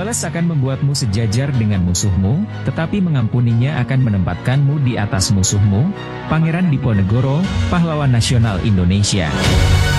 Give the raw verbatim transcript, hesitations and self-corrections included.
Membalas akan membuatmu sejajar dengan musuhmu, tetapi mengampuninya akan menempatkanmu di atas musuhmu. Pangeran Diponegoro, pahlawan nasional Indonesia.